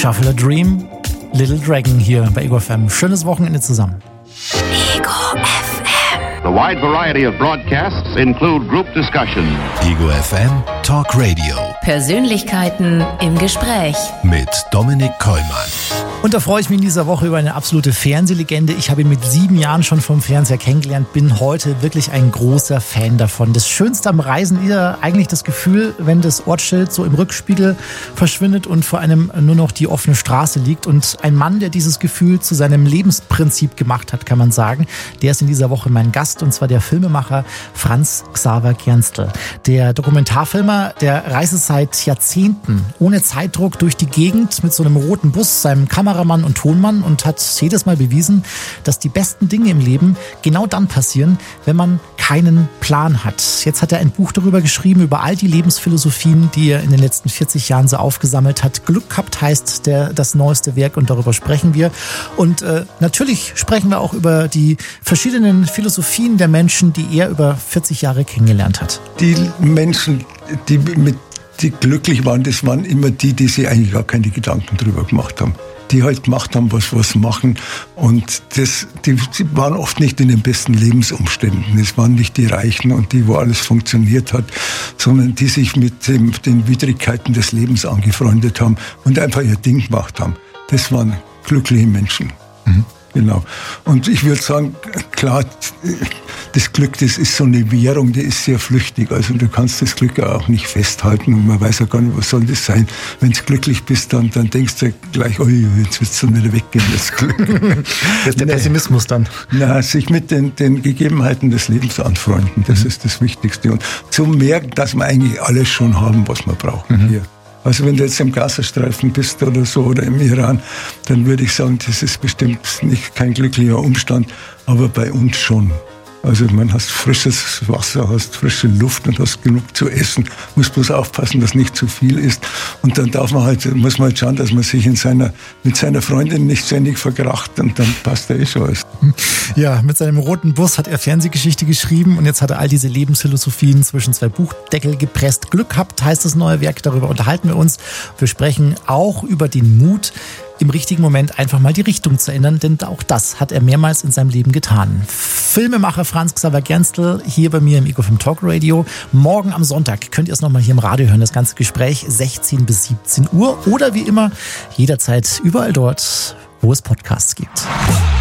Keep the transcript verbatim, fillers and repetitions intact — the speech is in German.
Shuffle a Dream, Little Dragon hier bei Ego F M. Schönes Wochenende zusammen. Ego F M. The wide variety of broadcasts include group discussion. Ego F M Talk Radio. Persönlichkeiten im Gespräch. Mit Dominik Kollmann. Und da freue ich mich in dieser Woche über eine absolute Fernsehlegende. Ich habe ihn mit sieben Jahren schon vom Fernseher kennengelernt, bin heute wirklich ein großer Fan davon. Das Schönste am Reisen ist ja eigentlich das Gefühl, wenn das Ortsschild so im Rückspiegel verschwindet und vor einem nur noch die offene Straße liegt. Und ein Mann, der dieses Gefühl zu seinem Lebensprinzip gemacht hat, kann man sagen, der ist in dieser Woche mein Gast, und zwar der Filmemacher Franz Xaver Gernstel. Der Dokumentarfilmer, der reist seit Jahrzehnten ohne Zeitdruck durch die Gegend mit so einem roten Bus, seinem Kameramann und Tonmann, und hat jedes Mal bewiesen, dass die besten Dinge im Leben genau dann passieren, wenn man keinen Plan hat. Jetzt hat er ein Buch darüber geschrieben, über all die Lebensphilosophien, die er in den letzten vierzig Jahren so aufgesammelt hat. Glück gehabt heißt der, das neueste Werk, und darüber sprechen wir. Und äh, natürlich sprechen wir auch über die verschiedenen Philosophien der Menschen, die er über vierzig Jahre kennengelernt hat. Die Menschen, die mit die glücklich waren, das waren immer die, die sich eigentlich gar keine Gedanken drüber gemacht haben. Die halt gemacht haben, was was machen. Und das, die, die waren oft nicht in den besten Lebensumständen. Es waren nicht die Reichen und die, wo alles funktioniert hat, sondern die sich mit dem, den Widrigkeiten des Lebens angefreundet haben und einfach ihr Ding gemacht haben. Das waren glückliche Menschen. Mhm. Genau. Und ich würde sagen, klar, das Glück, das ist so eine Währung, die ist sehr flüchtig. Also du kannst das Glück ja auch nicht festhalten und man weiß ja gar nicht, was soll das sein. Wenn du glücklich bist, dann, dann denkst du gleich, oh, jetzt wird es dann wieder weggehen, das Glück. Das ist der Pessimismus dann. Na, sich mit den, den Gegebenheiten des Lebens anfreunden, das mhm. ist das Wichtigste. Und zu merken, dass wir eigentlich alles schon haben, was wir brauchen mhm. hier. Also wenn du jetzt im Gazastreifen bist oder so oder im Iran, dann würde ich sagen, das ist bestimmt nicht kein glücklicher Umstand, aber bei uns schon. Also man hast frisches Wasser, hast frische Luft und hast genug zu essen. Muss bloß aufpassen, dass nicht zu viel ist. Und dann darf man halt, muss man halt schauen, dass man sich in seiner, mit seiner Freundin nicht ständig verkracht, und dann passt da eh schon alles. Ja, mit seinem roten Bus hat er Fernsehgeschichte geschrieben, und jetzt hat er all diese Lebensphilosophien zwischen zwei Buchdeckel gepresst. Glück gehabt heißt das neue Werk, darüber unterhalten wir uns. Wir sprechen auch über den Mut, im richtigen Moment einfach mal die Richtung zu ändern, denn auch das hat er mehrmals in seinem Leben getan. Filmemacher Franz Xaver Gernstel hier bei mir im Ego F M Talk Radio. Morgen am Sonntag könnt ihr es nochmal hier im Radio hören, das ganze Gespräch sechzehn bis siebzehn Uhr oder wie immer jederzeit überall dort, wo es Podcasts gibt.